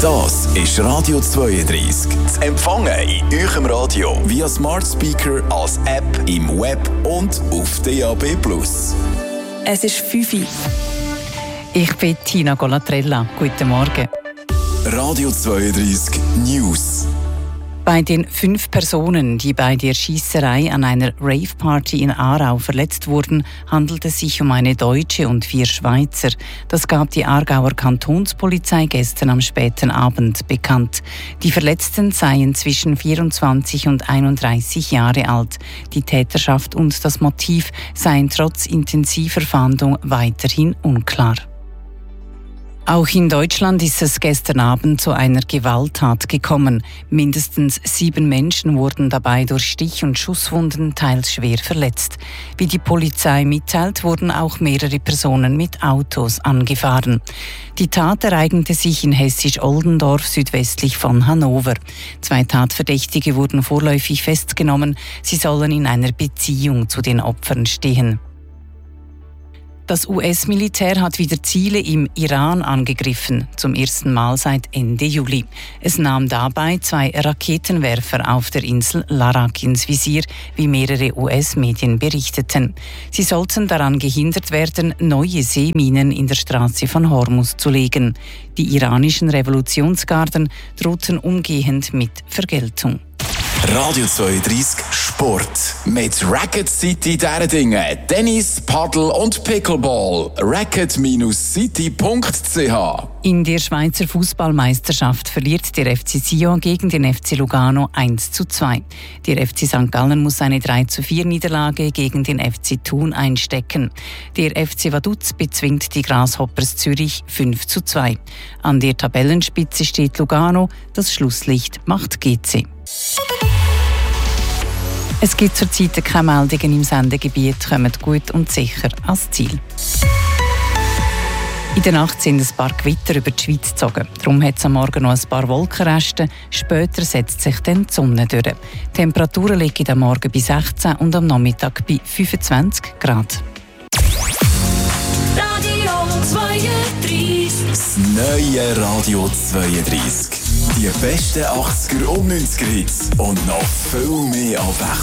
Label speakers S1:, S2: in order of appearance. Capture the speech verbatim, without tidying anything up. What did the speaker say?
S1: Das ist Radio zweiunddreißig. Zu empfangen in eurem Radio via Smart Speaker, als App, im Web und auf D A B plus.
S2: Es ist fünf Uhr. Ich bin Tina Golatrella. Guten Morgen.
S1: Radio zweiunddreißig News.
S2: Bei den fünf Personen, die bei der Schiesserei an einer Rave-Party in Aarau verletzt wurden, handelt es sich um eine Deutsche und vier Schweizer. Das gab die Aargauer Kantonspolizei gestern am späten Abend bekannt. Die Verletzten seien zwischen vierundzwanzig und einunddreißig Jahre alt. Die Täterschaft und das Motiv seien trotz intensiver Fahndung weiterhin unklar. Auch in Deutschland ist es gestern Abend zu einer Gewalttat gekommen. Mindestens sieben Menschen wurden dabei durch Stich- und Schusswunden teils schwer verletzt. Wie die Polizei mitteilt, wurden auch mehrere Personen mit Autos angefahren. Die Tat ereignete sich in Hessisch-Oldendorf südwestlich von Hannover. Zwei Tatverdächtige wurden vorläufig festgenommen. Sie sollen in einer Beziehung zu den Opfern stehen. Das U S-Militär hat wieder Ziele im Iran angegriffen, zum ersten Mal seit Ende Juli. Es nahm dabei zwei Raketenwerfer auf der Insel Larak ins Visier, wie mehrere U S-Medien berichteten. Sie sollten daran gehindert werden, neue Seeminen in der Straße von Hormuz zu legen. Die iranischen Revolutionsgarden drohten umgehend mit Vergeltung.
S1: Radio zweiunddreißig Sport. Mit Racket City Derdingen, Tennis, Paddel und Pickleball. racket City punkt c h.
S2: In der Schweizer Fußballmeisterschaft verliert der F C Sion gegen den F C Lugano eins zu zwei. Der F C Sankt Gallen muss eine drei zu vier Niederlage gegen den F C Thun einstecken. Der F C Vaduz bezwingt die Grasshoppers Zürich fünf zu zwei. An der Tabellenspitze steht Lugano, das Schlusslicht macht G C. Es gibt zurzeit keine Meldungen im Sendegebiet, kommt gut und sicher ans Ziel. In der Nacht sind ein paar Gewitter über die Schweiz gezogen. Darum hat es am Morgen noch ein paar Wolkenreste. Später setzt sich dann die Sonne durch. Die Temperaturen liegen am Morgen bei sechzehn und am Nachmittag bei fünfundzwanzig Grad.
S3: Radio zweiunddreißig.
S1: Das neue Radio zweiunddreißig. Die besten achtziger und neunziger Hits und noch viel mehr Abwechslung.